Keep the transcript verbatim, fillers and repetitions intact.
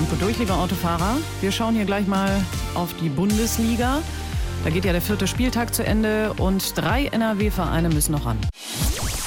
und gut durch, liebe Autofahrer. Wir schauen hier gleich mal auf die Bundesliga. Da geht ja der vierte Spieltag zu Ende und drei N R W-Vereine müssen noch ran.